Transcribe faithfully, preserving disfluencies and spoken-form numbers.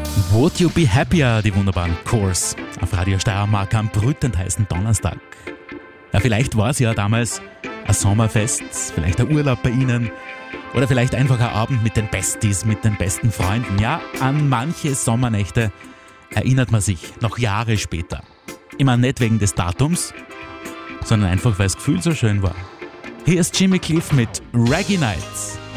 Would You Be Happier, die wunderbaren Course auf Radio Steiermark am brütend heißen Donnerstag. Ja, vielleicht war es ja damals ein Sommerfest, vielleicht ein Urlaub bei Ihnen oder vielleicht einfach ein Abend mit den Besties, mit den besten Freunden. Ja, an manche Sommernächte erinnert man sich noch Jahre später. Immer nicht wegen des Datums, sondern einfach, weil das Gefühl so schön war. Hier ist Jimmy Cliff mit Reggae Nights.